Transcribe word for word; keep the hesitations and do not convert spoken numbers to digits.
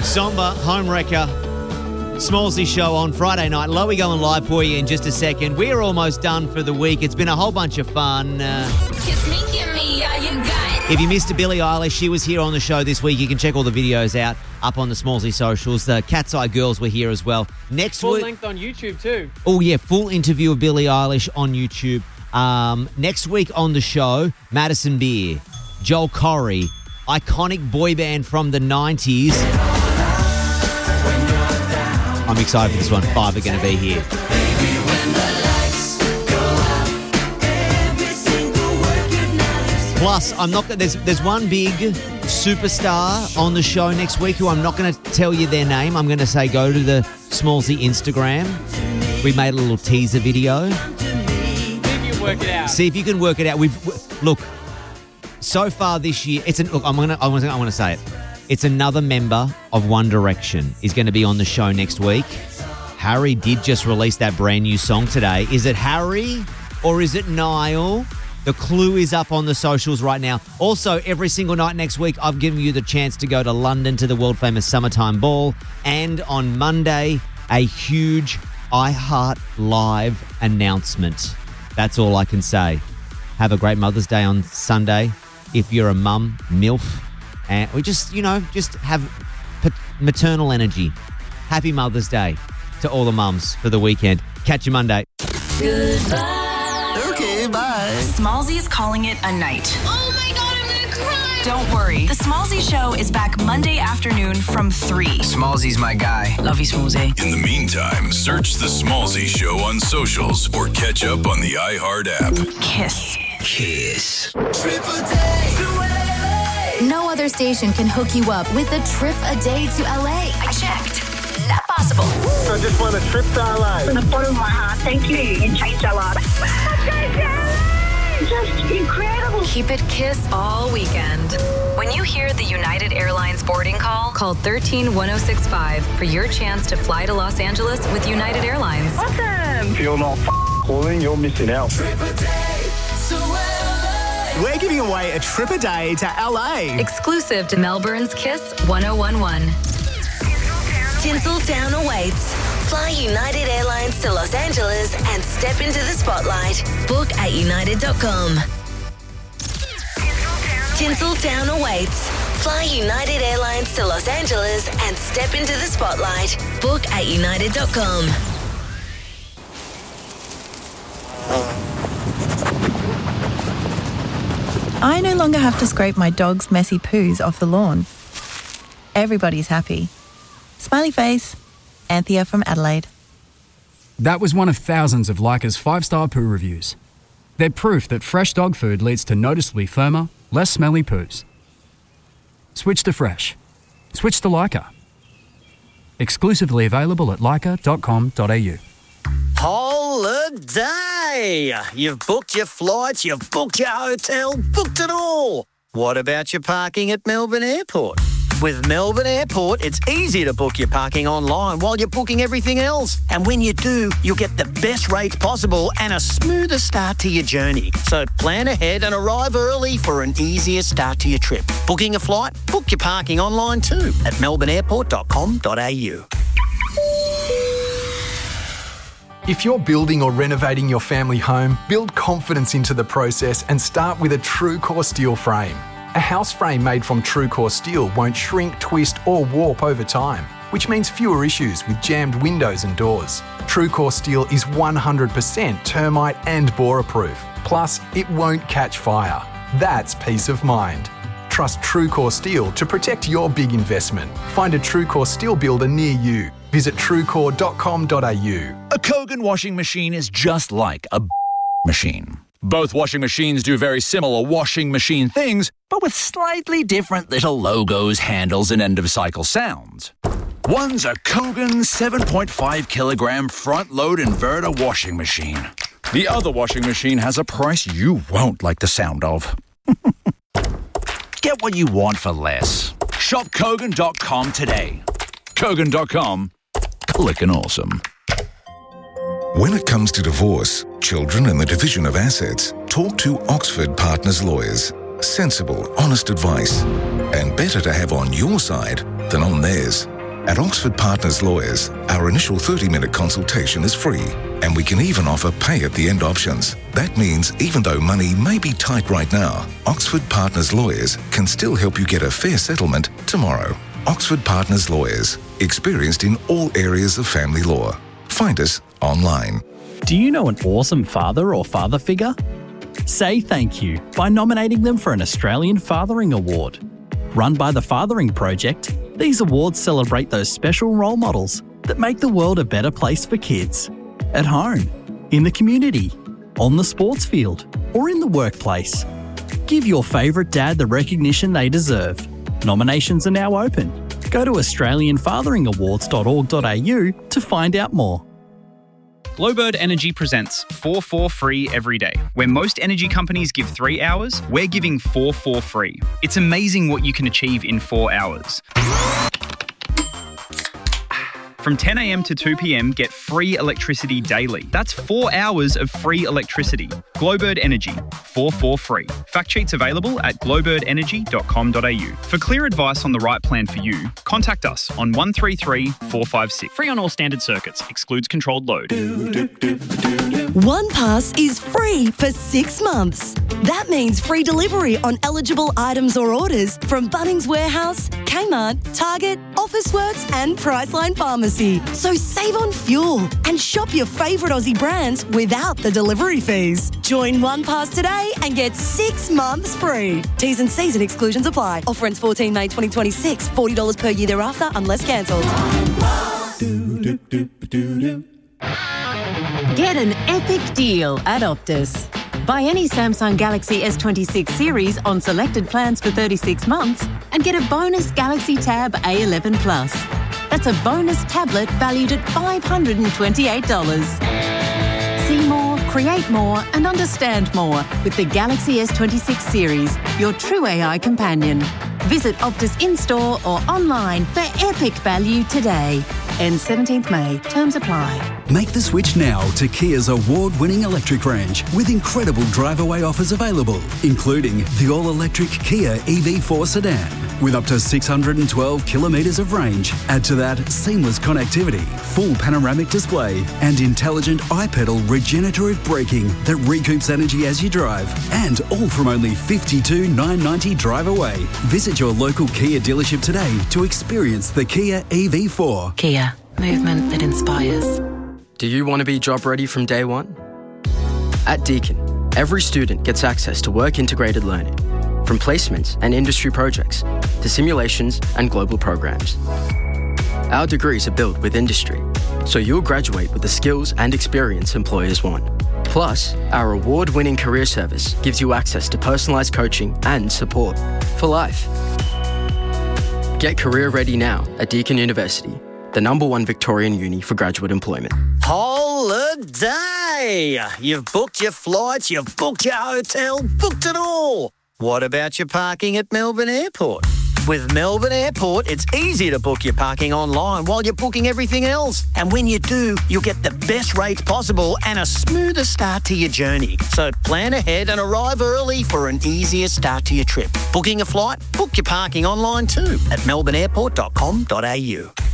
Somber, Homewrecker, Smallsy show on Friday night. Lowy going live for you in just a second. We're almost done for the week. It's been a whole bunch of fun. Uh, Kiss me, give me, yeah, you got it. if you missed Billie Eilish, she was here on the show this week. You can check all the videos out up on the Smallsy socials. The Cat's Eye Girls were here as well. Next Full week, length on YouTube too. oh yeah, full interview of Billie Eilish on YouTube. Um, next week on the show, Madison Beer, Joel Corey, iconic boy band from the nineties. I'm excited for this one. Five are going to be here. Plus, I'm not. There's there's one big superstar on the show next week who I'm not going to tell you their name. I'm going to say go to the Smallsy Instagram. We made a little teaser video. See if you can work it out. See if you can work it out. We've look so far this year. It's an look. I'm gonna. I want to. I want to say it. It's another member of One Direction is going to be on the show next week. Harry did just release that brand new song today. Is it Harry or is it Niall? The clue is up on the socials right now. Also, every single night next week, I've given you the chance to go to London to the world-famous Summertime Ball. And on Monday, a huge iHeart Live announcement. That's all I can say. Have a great Mother's Day on Sunday. If you're a mum, MILF. And we just, you know, just have maternal energy. Happy Mother's Day to all the mums for the weekend. Catch you Monday. Goodbye. Okay, bye. Smallsy is calling it a night. Oh my God, I'm gonna cry. Don't worry. The Smallsy Show is back Monday afternoon from three. Smallsy's my guy. Love you, Smallsy. In the meantime, search The Smallsy Show on socials or catch up on the iHeart app. Kiss. Kiss. No other station can hook you up with a trip a day to L A. I checked. Not possible. I just want a trip to L A. From the bottom of my heart, thank you. It changed a lot. Just incredible. Keep it Kiss all weekend. When you hear the United Airlines boarding call, call one three one oh six five for your chance to fly to Los Angeles with United Airlines. Awesome. If you're not f- calling, you're missing out. We're giving away a trip a day to L A. Exclusive to Melbourne's Kiss one oh one one. Tinseltown awaits. Fly United Airlines to Los Angeles and step into the spotlight. Book at united dot com. Tinseltown awaits. Fly United Airlines to Los Angeles and step into the spotlight. Book at united dot com. I no longer have to scrape my dog's messy poos off the lawn. Everybody's happy. Smiley face. Anthea from Adelaide. That was one of thousands of Leica's five-star poo reviews. They're proof that fresh dog food leads to noticeably firmer, less smelly poos. Switch to fresh. Switch to Leica. Exclusively available at leica dot com dot a u. Holiday! You've booked your flights, you've booked your hotel, booked it all. What about your parking at Melbourne Airport? With Melbourne Airport, it's easy to book your parking online while you're booking everything else. And when you do, you'll get the best rates possible and a smoother start to your journey. So plan ahead and arrive early for an easier start to your trip. Booking a flight? Book your parking online too at melbourne airport dot com dot a u. If you're building or renovating your family home, build confidence into the process and start with a TrueCore steel frame. A house frame made from TrueCore steel won't shrink, twist or warp over time, which means fewer issues with jammed windows and doors. TrueCore steel is one hundred percent termite and borer proof. Plus, it won't catch fire. That's peace of mind. Trust TrueCore steel to protect your big investment. Find a TrueCore steel builder near you. Visit truecore dot com dot a u. A Kogan washing machine is just like a machine. Both washing machines do very similar washing machine things, but with slightly different little logos, handles, and end-of-cycle sounds. One's a Kogan seven point five kilogram front-load inverter washing machine. The other washing machine has a price you won't like the sound of. Get what you want for less. Shop Kogan dot com today. Kogan dot com. Clickin' awesome. When it comes to divorce, children and the division of assets, talk to Oxford Partners Lawyers. Sensible, honest advice. And better to have on your side than on theirs. At Oxford Partners Lawyers, our initial thirty-minute consultation is free, and we can even offer pay-at-the-end options. That means even though money may be tight right now, Oxford Partners Lawyers can still help you get a fair settlement tomorrow. Oxford Partners Lawyers, experienced in all areas of family law. Find us online. Do you know an awesome father or father figure? Say thank you by nominating them for an Australian Fathering Award. Run by the Fathering Project, these awards celebrate those special role models that make the world a better place for kids. At home, in the community, on the sports field, or in the workplace. Give your favourite dad the recognition they deserve. Nominations are now open. Go to australian fathering awards dot org dot a u to find out more. Glowbird Energy presents four four free every day. Where most energy companies give three hours, we're giving four four free. It's amazing what you can achieve in four hours. From ten a m to two p m, get free electricity daily. That's four hours of free electricity. Glowbird Energy, four four free. Fact sheets available at glowbird energy dot com dot a u. For clear advice on the right plan for you, contact us on one three three, four five six. Free on all standard circuits. Excludes controlled load. OnePass is free for six months. That means free delivery on eligible items or orders from Bunnings Warehouse, Kmart, Target, Officeworks and Priceline Pharmacy. So save on fuel and shop your favourite Aussie brands without the delivery fees. Join OnePass today and get six months free. T's and C's and exclusions apply. Offer ends fourteenth May twenty twenty-six. forty dollars per year thereafter unless cancelled. Get an epic deal at Optus. Buy any Samsung Galaxy S twenty-six series on selected plans for thirty-six months and get a bonus Galaxy Tab A eleven Plus. That's a bonus tablet valued at five hundred twenty-eight dollars. See more, create more and understand more with the Galaxy S twenty-six series, your true A I companion. Visit Optus in-store or online for epic value today. Ends seventeenth May. Terms apply. Make the switch now to Kia's award-winning electric range with incredible drive-away offers available, including the all-electric Kia E V four sedan with up to six hundred twelve kilometres of range. Add to that seamless connectivity, full panoramic display and intelligent iPedal regenerative braking that recoups energy as you drive. And all from only fifty-two thousand nine hundred ninety dollars drive away. Visit your local Kia dealership today to experience the Kia E V four. Kia, movement that inspires. Do you want to be job ready from day one? At Deakin, every student gets access to work integrated learning, from placements and industry projects to simulations and global programs. Our degrees are built with industry, so you'll graduate with the skills and experience employers want. Plus, our award-winning career service gives you access to personalised coaching and support for life. Get career ready now at Deakin University, the number one Victorian uni for graduate employment. Holiday! You've booked your flights, you've booked your hotel, booked it all. What about your parking at Melbourne Airport? With Melbourne Airport, it's easy to book your parking online while you're booking everything else. And when you do, you'll get the best rates possible and a smoother start to your journey. So plan ahead and arrive early for an easier start to your trip. Booking a flight? Book your parking online too at melbourne airport dot com dot a u.